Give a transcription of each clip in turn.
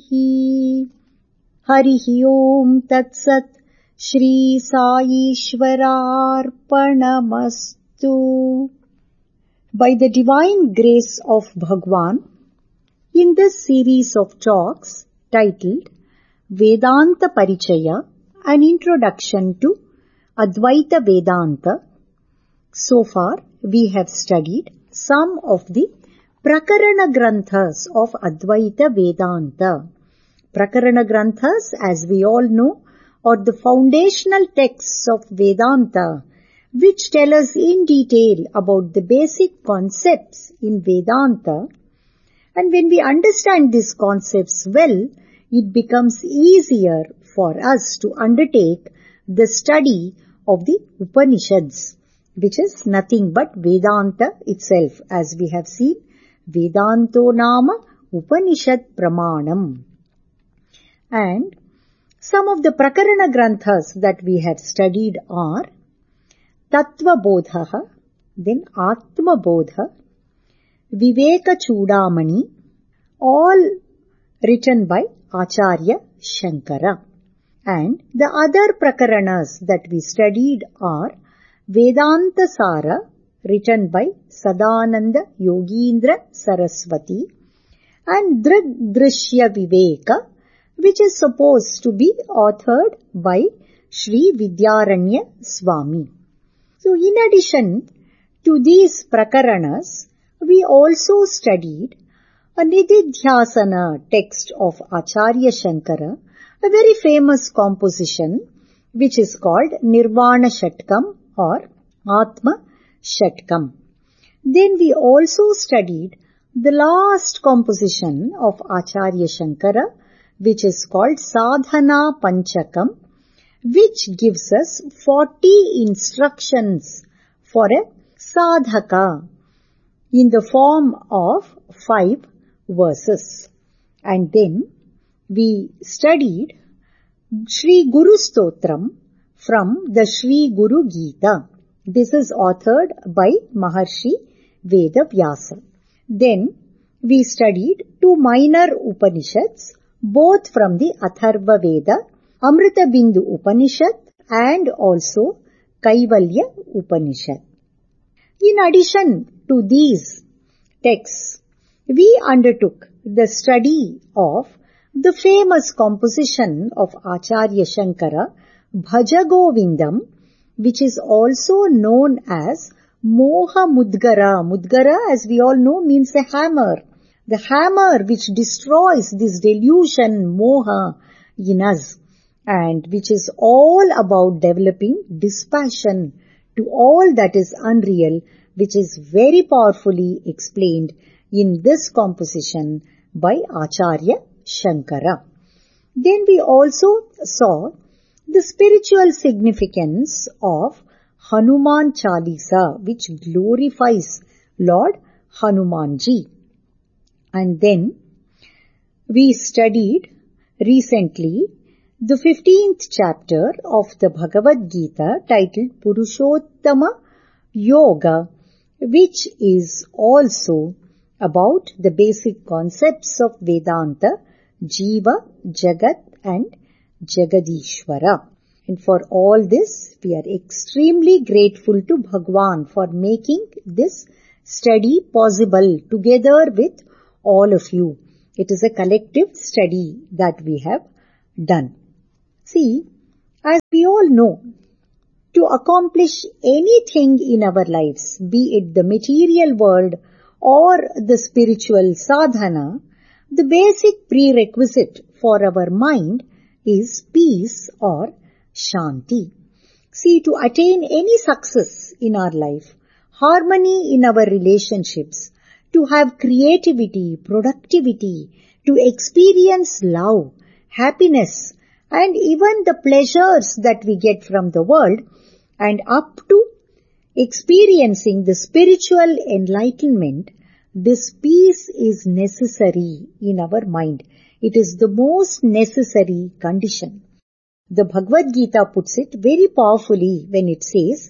Harihi Om Tat Sat. Shri Sai Ishwararpanamastu. By the divine grace of Bhagwan, in this series of talks titled Vedanta Parichaya, an introduction to Advaita Vedanta, so far we have studied some of the Prakarana Granthas of Advaita Vedanta. Prakarana Granthas, as we all know, are the foundational texts of Vedanta, which tell us in detail about the basic concepts in Vedanta. And when we understand these concepts well, it becomes easier for us to undertake the study of the Upanishads, which is nothing but Vedanta itself, as we have seen. Vedanto Nama Upanishad Pramanam. And some of the Prakarana Granthas that we have studied are Tattva Bodha, then Atma Bodha, Viveka Chudamani, all written by Acharya Shankara. And the other Prakaranas that we studied are Vedanta Sara, written by Sadananda Yogindra Saraswati, and Drishya Viveka, which is supposed to be authored by Sri Vidyaranya Swami. So in addition to these Prakaranas, we also studied a Nididhyasana text of Acharya Shankara, a very famous composition which is called Nirvana Shatkam or Atma Shatkam. Then we also studied the last composition of Acharya Shankara, which is called Sadhana Panchakam, which gives us 40 instructions for a sadhaka in the form of 5 verses. And then we studied Sri Guru Stotram from the Sri Guru Gita. This is authored by Maharshi Veda Vyasa. Then we studied 2 minor Upanishads, both from the Atharva Veda, Amrita Bindu Upanishad and also Kaivalya Upanishad. In addition to these texts, we undertook the study of the famous composition of Acharya Shankara, Bhaja Govindam, which is also known as Moha Mudgara. Mudgara, as we all know, means a hammer. The hammer which destroys this delusion, moha, in us, and which is all about developing dispassion to all that is unreal, which is very powerfully explained in this composition by Acharya Shankara. Then we also saw the spiritual significance of Hanuman Chalisa, which glorifies Lord Hanumanji. And then we studied recently the 15th chapter of the Bhagavad Gita titled Purushottama Yoga, which is also about the basic concepts of Vedanta, Jiva, Jagat and Jagadishvara. And for all this, we are extremely grateful to Bhagwan for making this study possible together with all of you. It is a collective study that we have done. See, as we all know, to accomplish anything in our lives, be it the material world or the spiritual sadhana, the basic prerequisite for our mind is peace or shanti. See, to attain any success in our life, harmony in our relationships, to have creativity, productivity, to experience love, happiness, and even the pleasures that we get from the world, and up to experiencing the spiritual enlightenment, this peace is necessary in our mind. It is the most necessary condition. The Bhagavad Gita puts it very powerfully when it says,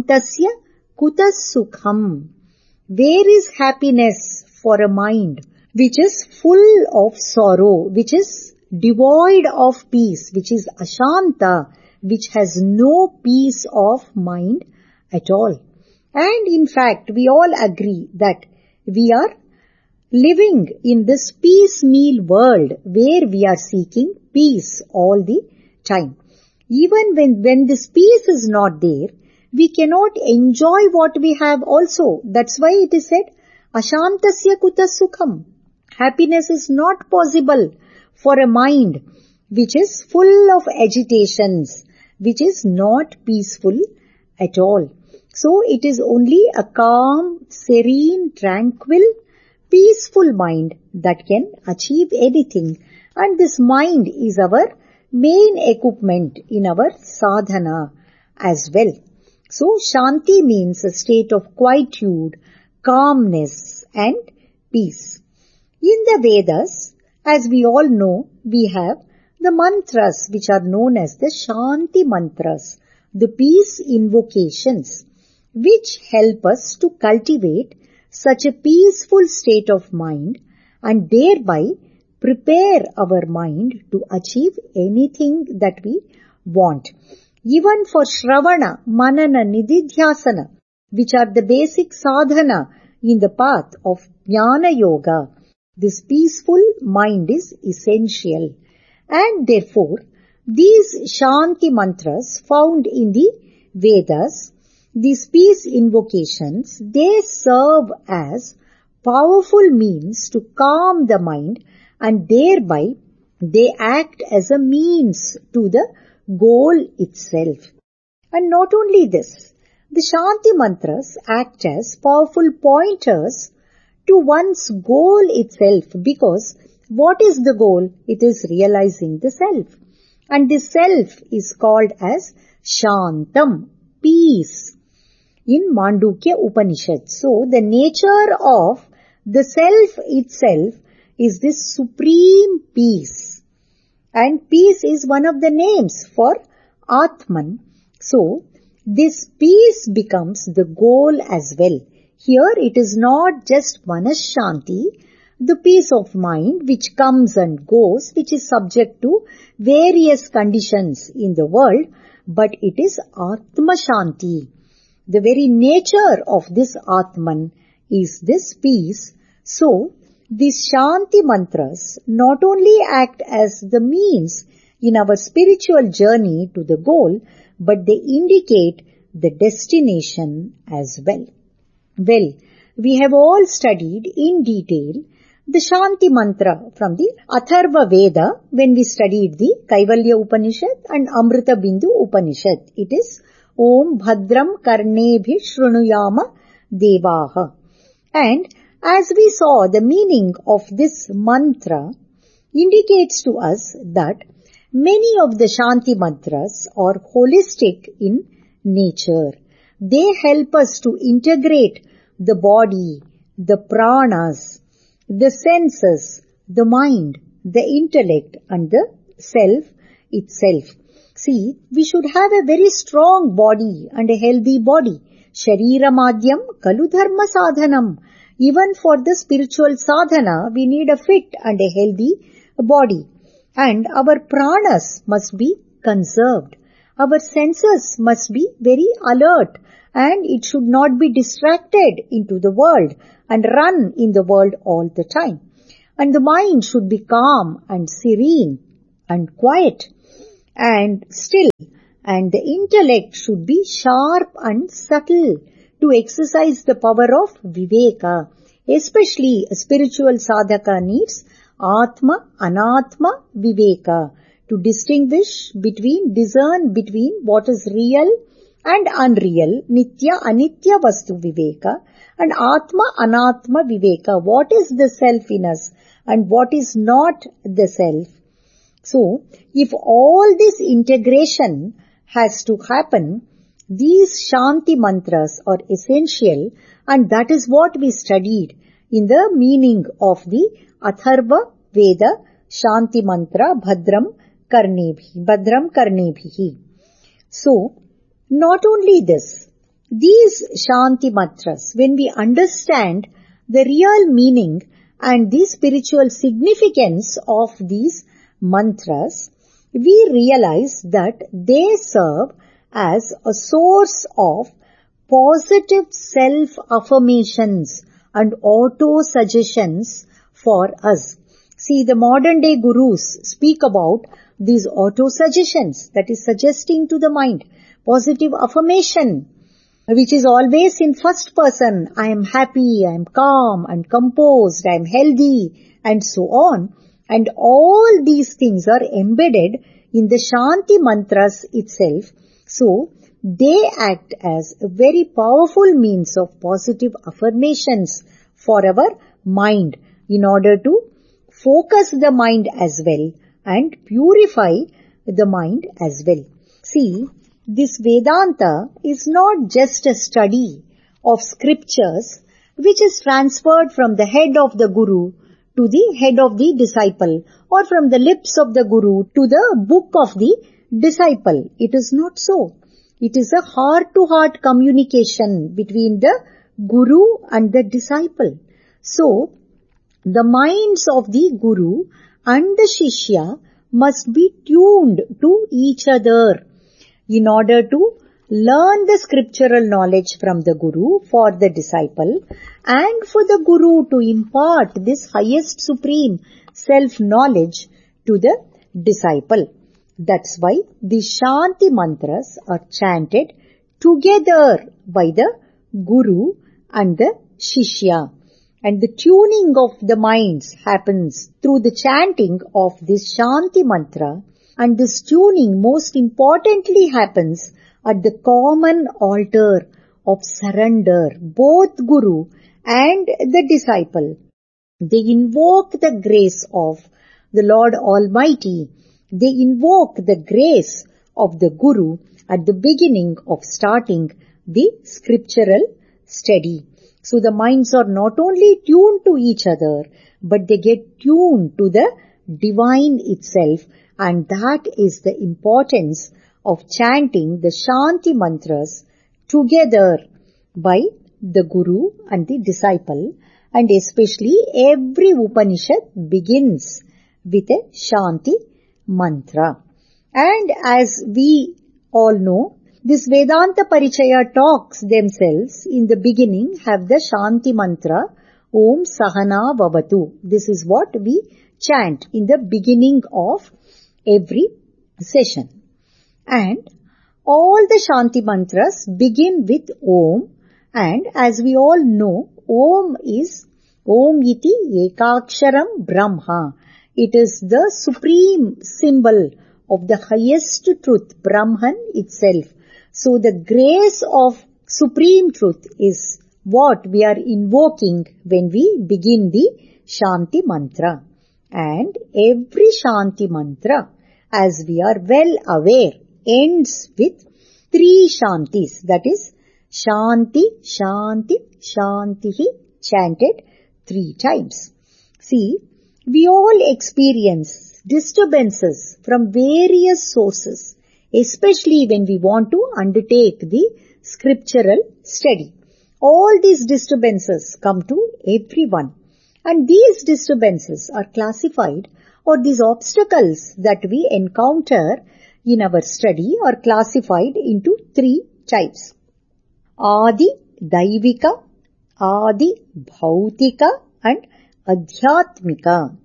Ashantasya kutas sukham. Where is happiness for a mind which is full of sorrow, which is devoid of peace, which is ashanta, which has no peace of mind at all. And in fact, we all agree that we are living in this piecemeal world where we are seeking peace all the time. Even when this peace is not there, we cannot enjoy what we have also. That's why it is said, ashantasya kuta sukham. Happiness is not possible for a mind which is full of agitations, which is not peaceful at all. So it is only a calm, serene, tranquil, peaceful mind that can achieve anything. And this mind is our main equipment in our sadhana as well. So Shanti means a state of quietude, calmness and peace. In the Vedas, as we all know, we have the mantras which are known as the Shanti mantras, the peace invocations, which help us to cultivate such a peaceful state of mind and thereby prepare our mind to achieve anything that we want. Even for Shravana, Manana, Nididhyasana, which are the basic sadhana in the path of Jnana Yoga, this peaceful mind is essential. And therefore, these Shanti mantras found in the Vedas, these peace invocations, they serve as powerful means to calm the mind and thereby they act as a means to the goal itself. And not only this, the Shanti mantras act as powerful pointers to one's goal itself, because what is the goal? It is realizing the self. And the self is called as Shantam, peace, in Mandukya Upanishad. So the nature of the self itself is this supreme peace. And peace is one of the names for Atman. So this peace becomes the goal as well. Here it is not just Manashanti, the peace of mind which comes and goes, which is subject to various conditions in the world, but it is Atma Shanti. The very nature of this Atman is this peace. So these Shanti mantras not only act as the means in our spiritual journey to the goal, but they indicate the destination as well. Well, we have all studied in detail the Shanti mantra from the Atharva Veda when we studied the Kaivalya Upanishad and Amrita Bindu Upanishad. It is Om Bhadram Karnebhi Shrunuyama Devaha. And as we saw, the meaning of this mantra indicates to us that many of the Shanti mantras are holistic in nature. They help us to integrate the body, the pranas, the senses, the mind, the intellect and the self itself. See, we should have a very strong body and a healthy body. Sharira madhyam kalu dharma sadhanam. Even for the spiritual sadhana, we need a fit and a healthy body. And our pranas must be conserved. Our senses must be very alert and it should not be distracted into the world and run in the world all the time. And the mind should be calm and serene and quiet and still. And the intellect should be sharp and subtle to exercise the power of viveka. Especially a spiritual sadhaka needs atma, anatma, viveka to discern between what is real and unreal, nitya, anitya vastu viveka, and atma, anatma viveka, what is the self in us and what is not the self. So, if all this integration has to happen, these Shanti mantras are essential, and that is what we studied in the meaning of the Atharva Veda Shanti mantra Bhadram Karnebhihi. So, not only this, these Shanti mantras, when we understand the real meaning and the spiritual significance of these mantras, we realize that they serve as a source of positive self-affirmations and auto-suggestions for us. See, the modern day gurus speak about these auto-suggestions, that is suggesting to the mind, positive affirmation, which is always in first person. I am happy, I am calm and composed, I am healthy, and so on. And all these things are embedded in the Shanti mantras itself. So, they act as a very powerful means of positive affirmations for our mind in order to focus the mind as well and purify the mind as well. See, this Vedanta is not just a study of scriptures which is transferred from the head of the guru to the head of the disciple, or from the lips of the guru to the book of the disciple. It is not so. It is a heart-to-heart communication between the guru and the disciple. So, the minds of the guru and the shishya must be tuned to each other in order to learn the scriptural knowledge from the guru for the disciple, and for the guru to impart this highest supreme self-knowledge to the disciple. That's why the Shanti mantras are chanted together by the guru and the shishya. And the tuning of the minds happens through the chanting of this Shanti mantra, and this tuning most importantly happens at the common altar of surrender. Both guru and the disciple, they invoke the grace of the Lord Almighty. They invoke the grace of the guru at the beginning of starting the scriptural study. So the minds are not only tuned to each other, but they get tuned to the divine itself, and that is the importance of chanting the Shanti mantras together by the guru and the disciple. And especially every Upanishad begins with a Shanti mantra. And as we all know, this Vedanta Parichaya talks themselves in the beginning have the Shanti mantra, Om Sahana Vavatu. This is what we chant in the beginning of every session. And all the Shanti mantras begin with Om, and as we all know, Om is Om iti ekaksharam Brahma. It is the supreme symbol of the highest truth, Brahman itself. So the grace of supreme truth is what we are invoking when we begin the Shanti mantra. And every Shanti mantra, as we are well aware, ends with 3 Shantis. That is Shanti, Shanti, Shantihi, chanted 3 times. See, we all experience disturbances from various sources, especially when we want to undertake the scriptural study. All these disturbances come to everyone, and these disturbances are classified, or these obstacles that we encounter in our study are classified into 3 types. Adi Daivika, Adi Bhautika, and Adhyatmika.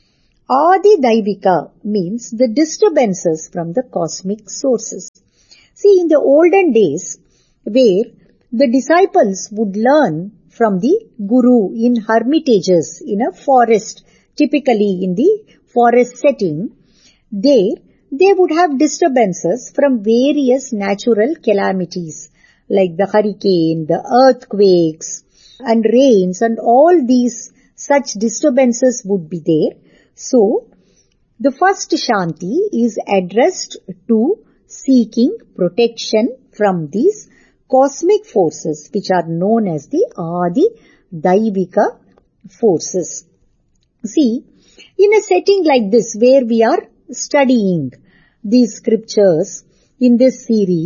Adi Daivika means the disturbances from the cosmic sources. See, in the olden days, where the disciples would learn from the guru in hermitages in a forest, typically in the forest setting, they would have disturbances from various natural calamities like the hurricane, the earthquakes and rains, and all these such disturbances would be there. So, the first Shanti is addressed to seeking protection from these cosmic forces which are known as the Adi Daivika forces. See, in a setting like this where we are studying these scriptures in this series,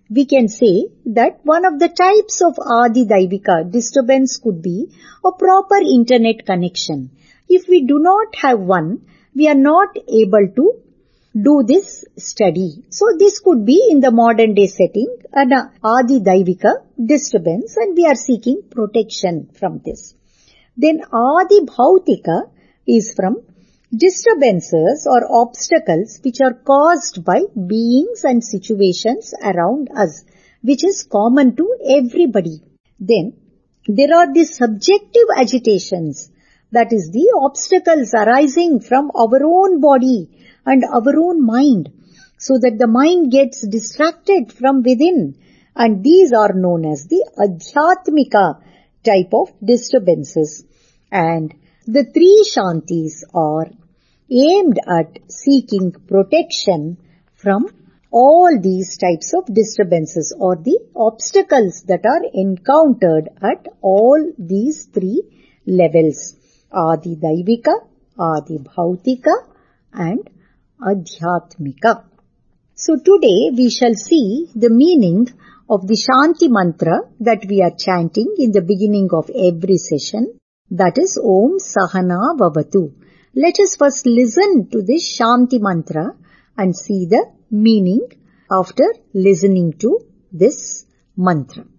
we can say that one of the types of Adi Daivika disturbance could be a proper internet connection. If we do not have one, we are not able to do this study. So this could be in the modern day setting an Adi Daivika disturbance, and we are seeking protection from this. Then Adi Bhautika is from disturbances or obstacles which are caused by beings and situations around us, which is common to everybody. Then there are the subjective agitations, that is the obstacles arising from our own body and our own mind, so that the mind gets distracted from within, and these are known as the Adhyatmika type of disturbances. And the three Shantis are aimed at seeking protection from all these types of disturbances or the obstacles that are encountered at all these three levels: Adi Daivika, Adi Bhautika and Adhyatmika. So today we shall see the meaning of the Shanti mantra that we are chanting in the beginning of every session, that is Om Sahana Vavatu. Let us first listen to this Shanti mantra and see the meaning after listening to this mantra.